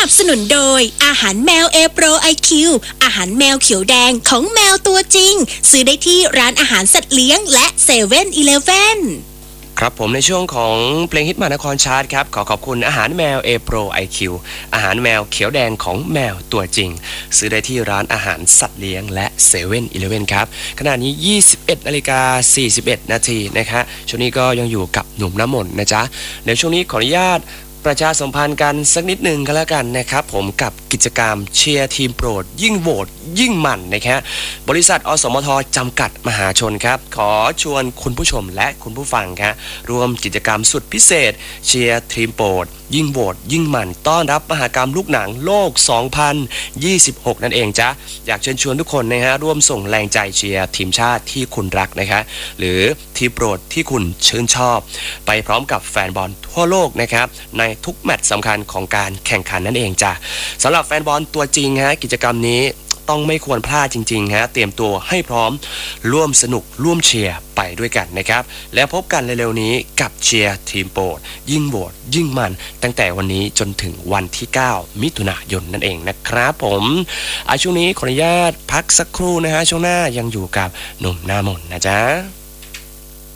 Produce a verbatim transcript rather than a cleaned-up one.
นับสนุนโดยอาหารแมวเอโปรไอคิวอาหารแมวเขียวแดงของแมวตัวจริงซื้อได้ที่ร้านอาหารสัตว์เลี้ยงและเซเว่นอีเลฟเว่นครับผมในช่วงของเพลงฮิตมหานครชาร์ตครับขอขอบคุณอาหารแมวเอโปรไอคิวอาหารแมวเขียวแดงของแมวตัวจริงซื้อได้ที่ร้านอาหารสัตว์เลี้ยงและเซเว่นอีเลฟเว่นครับขณะนี้ยี่สิบเอ็ดนาฬิกาสี่สิบเอ็ดนาทีนะคะช่วงนี้ก็ยังอยู่กับหนุ่มน้ำมนต์นะจ๊ะเดี๋ยวช่วงนี้ขออนุญาตประชาสัมพันธ์กันสักนิดหนึ่งก็แล้วกันนะครับผมกับกิจกรรมเชียร์ทีมโปรดยิ่งโหวตยิ่งมันนะครับบริษัทอสมทจำกัดมหาชนครับขอชวนคุณผู้ชมและคุณผู้ฟังครับร่วมกิจกรรมสุดพิเศษเชียร์ทีมโปรดยิ่งโหวตยิ่งมันต้อนรับมหกรรมลูกหนังโลกสองพันยี่สิบหกนั่นเองจ้ะอยากเชิญชวนทุกคนนะฮะร่วมส่งแรงใจเชียร์ทีมชาติที่คุณรักนะคะหรือทีมโปรดที่คุณชื่นชอบไปพร้อมกับแฟนบอลทั่วโลกนะครับในทุกแมตช์สำคัญของการแข่งขันนั่นเองจ้ะสำหรับแฟนบอลตัวจริงฮะกิจกรรมนี้ต้องไม่ควรพลาดจริงๆฮะเตรียมตัวให้พร้อมร่วมสนุกร่วมเชียร์ไปด้วยกันนะครับแล้วพบกันเร็วๆนี้กับเชียร์ทีมโปรดยิ่งโหวตยิ่งมันตั้งแต่วันนี้จนถึงวันที่เก้ามิถุนายนนั่นเองนะครับผมอ่ะช่วงนี้ขออนุญาตพักสักครู่นะฮะช่วงหน้ายังอยู่กับหนุ่มหน้ามนต์นะจ๊ะ